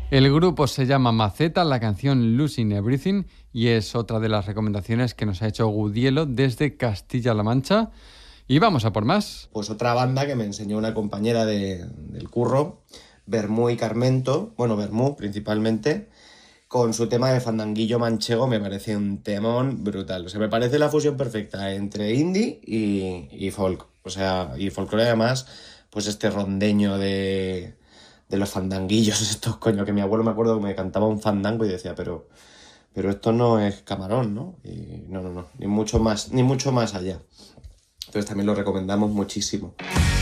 El grupo se llama Maceta, la canción Losing Everything, y es otra de las recomendaciones que nos ha hecho Gudielo desde Castilla-La Mancha. Y vamos a por más. Pues otra banda que me enseñó una compañera del curro, Bermú y Carmento, bueno, Bermú principalmente, con su tema de fandanguillo manchego, me parece un temón brutal. O sea, me parece la fusión perfecta entre indie y folk. O sea, y folclore además, pues este rondeño de los fandanguillos estos, coño, que mi abuelo me acuerdo que me cantaba un fandango y decía, pero esto no es camarón, ¿no? Y no, ni mucho más allá. Entonces también lo recomendamos muchísimo.